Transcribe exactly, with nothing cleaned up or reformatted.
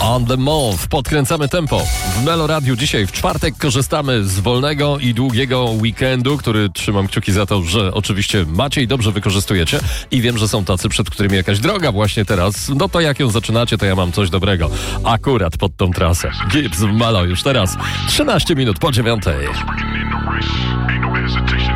On the Move. Podkręcamy tempo. W Melo Radiu dzisiaj w czwartek korzystamy z wolnego i długiego weekendu, który trzymam kciuki za to, że oczywiście macie i dobrze wykorzystujecie. I wiem, że są tacy, przed którymi jakaś droga właśnie teraz. No to jak ją zaczynacie, to ja mam coś dobrego. Akurat pod tą trasę. Gibbs w Melo już teraz. trzynaście minut po dziewiątej.